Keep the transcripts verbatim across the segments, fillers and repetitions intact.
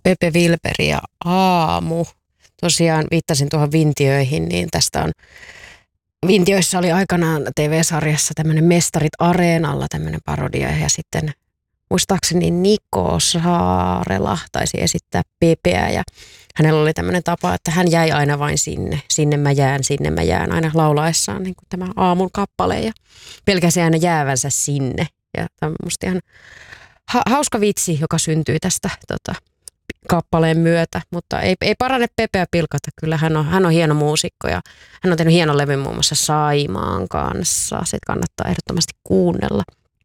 Pepe Wilberi ja Aamu. Tosiaan viittasin tuohon Vintiöihin, niin tästä on, Vintiöissä oli aikanaan T V-sarjassa tämmöinen Mestarit Areenalla tämmöinen parodia ja sitten muistaakseni Niko Saarela taisi esittää Pepeä ja hänellä oli tämmöinen tapa, että hän jäi aina vain sinne, sinne mä jään, sinne mä jään, aina laulaessaan niin kuin tämä Aamun kappale ja pelkäsi aina jäävänsä sinne. Ja tämä on musta ihan ha- hauska vitsi, joka syntyi tästä tota, kappaleen myötä, mutta ei, ei parane Pepeä pilkata, kyllä hän on, hän on hieno muusikko ja hän on tehnyt hienon levyn muun muassa Saimaan kanssa, se kannattaa ehdottomasti kuunnella.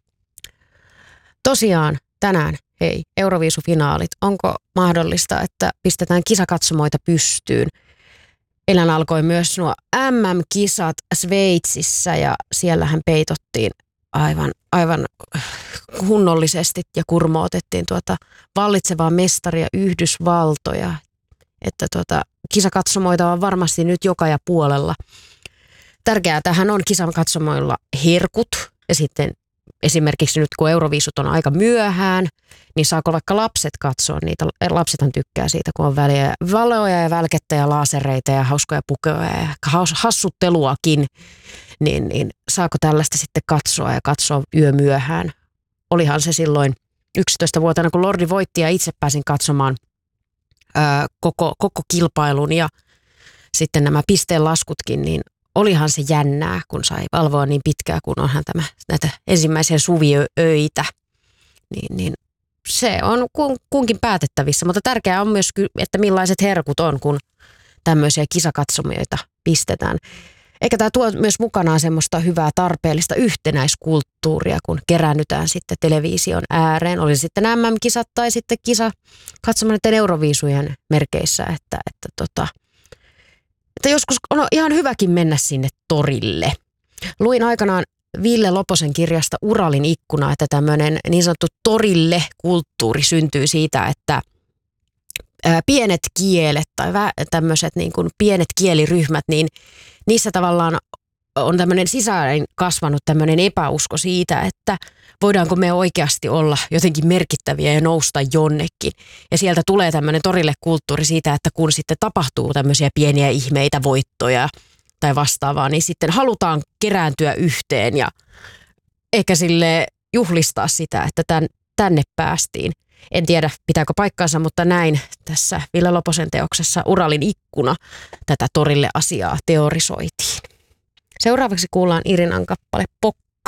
Tosiaan tänään, hei, Euroviisufinaalit. Onko mahdollista, että pistetään kisakatsomoita pystyyn? Eilen alkoi myös nuo M M-kisat Sveitsissä ja siellähän peitottiin aivan, aivan kunnollisesti ja kurmootettiin tuota vallitsevaa mestaria Yhdysvaltoja. Että tuota, kisakatsomoita on varmasti nyt joka ja puolella. Tärkeää tähän on kisakatsomoilla herkut ja sitten esimerkiksi nyt kun Euroviisut on aika myöhään, niin saako vaikka lapset katsoa niitä? Lapsethan tykkää siitä, kun on väliä, valoja ja välkettä ja laasereita ja hauskoja pukeja ja hassutteluakin. Niin, niin saako tällaista sitten katsoa ja katsoa yömyöhään? Olihan se silloin yksitoistavuotiaana, kun Lordi voitti ja itse pääsin katsomaan ää, koko, koko kilpailun ja sitten nämä pisteenlaskutkin, niin olihan se jännää, kun sai valvoa niin pitkään, kun onhan tämä, näitä ensimmäisiä suviöitä. Niin, niin se on kunkin päätettävissä, mutta tärkeää on myös, että millaiset herkut on, kun tämmöisiä kisakatsomoita pistetään. Eikä tämä tuo myös mukanaan semmoista hyvää tarpeellista yhtenäiskulttuuria, kun keräännytään sitten television ääreen. Oli sitten M M-kisat tai sitten kisa katsomaan Euroviisujen merkeissä, että, että tota, että joskus on ihan hyväkin mennä sinne torille. Luin aikanaan Ville Loposen kirjasta Uralin ikkuna, että tämmöinen niin sanottu torille-kulttuuri syntyy siitä, että pienet kielet tai tämmöiset niin kuin pienet kieliryhmät, niin niissä tavallaan on tämmöinen sisäinen kasvanut tämmöinen epäusko siitä, että voidaanko me oikeasti olla jotenkin merkittäviä ja nousta jonnekin. Ja sieltä tulee tämmöinen torille kulttuuri siitä, että kun sitten tapahtuu tämmöisiä pieniä ihmeitä, voittoja tai vastaavaa, niin sitten halutaan kerääntyä yhteen ja ehkä sille juhlistaa sitä, että tän, tänne päästiin. En tiedä, pitääkö paikkaansa, mutta näin tässä Ville Loposen teoksessa Uralin ikkuna tätä torille asiaa teorisoitiin. Seuraavaksi kuullaan Irinan kappale Pok.